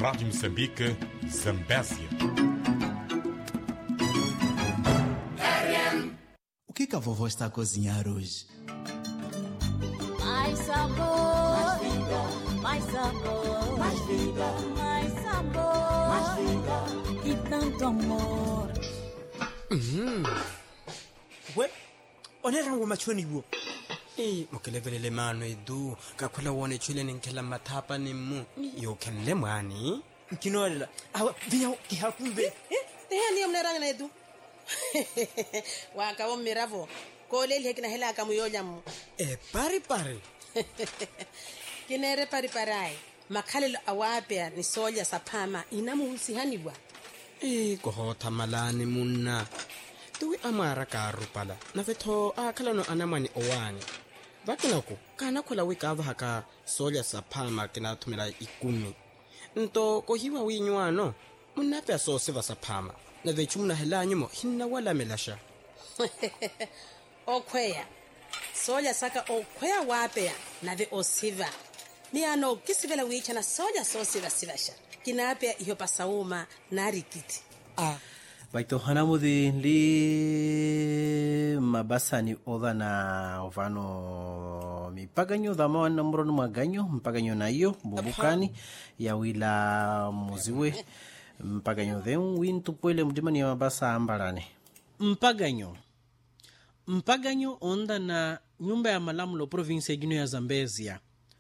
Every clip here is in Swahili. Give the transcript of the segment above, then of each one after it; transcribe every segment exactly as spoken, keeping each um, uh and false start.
Rádio Moçambique, Zambésia. O que que a vovó está a cozinhar hoje? Mais sabor, mais vida, mais sabor, mais vida, mais sabor, mais vida e tanto amor. Mhm. We, onera ngoma choni wo. Eh, mokelevele le mano edu, ka khola wone chule ninkela mathapa ni mu. Yo kenle mwani. Kinola. Awa, biya ki hakumbe. Eh, eh ni omneranga na edu. Waka omiravo. Ko le le kina hela ka muyonya mu. Eh, pari pari. Kinere pari parai. Makhalelo awape ni soja saphama inamu usihaniwa. Eh, ko hotha malani munna. Tuwi amara ka rupala. Na vetho a khalano anamani owani. Bakinako kana khola wikava haka soja saphama kina thumela ikumi. Nto ko hiwa winywano. Munna pe so seva saphama. Na vechumna helanyimo hinna wala melasha. Okhweya. Soja saka okhweya wape na ve osiva. Ni ano kisivela wicha na soja so siva sivasha. Kinapea iyo pasauma na rikiti. Ah, Baito hanamudi li mabasani oda na ovano mipaganyo dama na mrono maganyo mpaganyo na iyo bubukani ya wila muziwe mpaganyo de un wintu puele mdimani ya mabasa ambarane mpaganyo mpaganyo onda na nyumba ya malamulo province gino ya Zambezia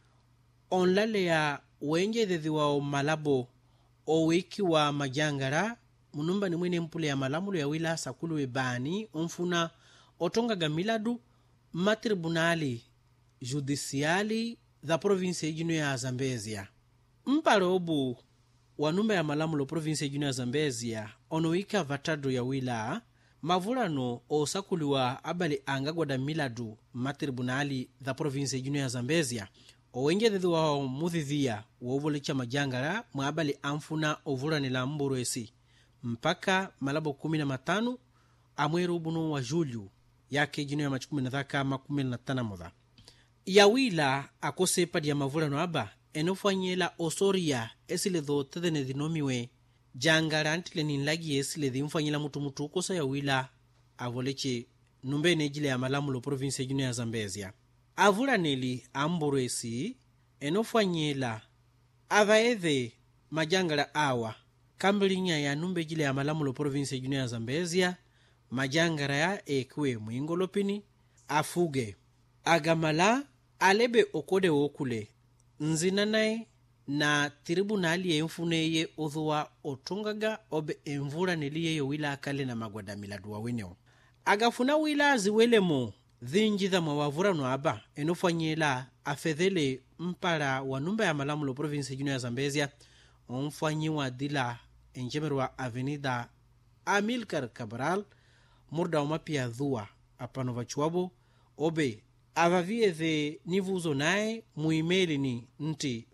onlale ya wenje dedhiwa o malabo o wiki wa majangara munumba ni mwene mpule ya malamulo ya wila sakulu webani umfuna otonga gamiladu matribunali judiciali da province gino ya Zambezia mpalo obu wa numba ya malamulo province gino ya Zambezia ono wika vatado ya wila mavulano o sakuliwa abali angagwada miladu matribunali da province gino ya Zambezia owenge dhidhi wa mudhidhia uovulicha majangara mwabali amfuna ovulanila mburu esi mpaka malabo kumi na matano amweru bunu wa julio yake jino ya machukumi na dhaka makumi na tana moda yawila akose padi ya mavulano aba enofanyela osoria esile dho tedhene dhinomiwe jangara antile ninlagi esile dhi mfanyela mutu mutu kosa yawila avoleche numbene jile ya malamulo province jino ya Zambezia avulaneli amburu esi enofanyela avaedhe majangara awa kambilinya ya numbe jile ya malamulo province jino ya Zambezia majangara ya ekwe mwingolopini afuge agamala alebe okode wokule nzinanae na tribunali ya mfuneye udhuwa otungaga obe emvura niliye yo wila akale na magwada miladu wa weneo agafuna wila ziwelemo dhinjitha mwawavura noaba enofanyela afedhele mpara wa numba ya malamulo province jino ya Zambezia omfanyiwa dila enjemerwa avenida Amilcar Cabral murda umapia dhua apanova chuabo obe avaviethe nivuzo nae muimeli ni nti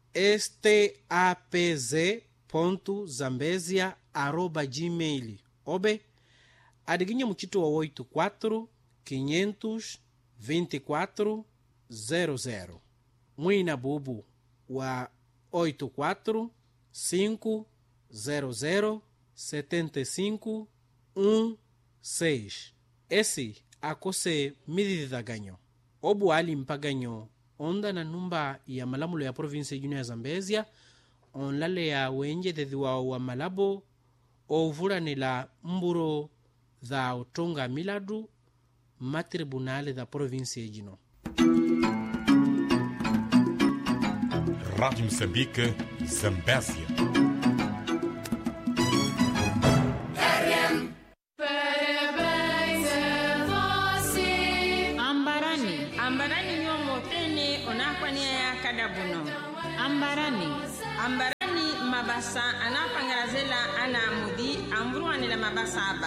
stapz.zambezia arroba gmail obe adiginye mchito wa oito quatro quinhentos vinte e quatro zero zero mwina bubu wa oito quatro cinco zero zero sete cinco um seis esi akose midhidha ganyo obu ali mpaganyo onda na numba ya malamulo ya province jino ya Zambezia onlale ya wenje dedhiwa wa malabo ovulanila mburo dha utonga miladu matribunale da province jino. Rádio Moçambique, Zambésia. Ambarani, ambarani nyomo tene onakwania ya kadabuno. Ambarani, ambarani mabasa anapangarazela ana amudi amburuanila mabasa aba.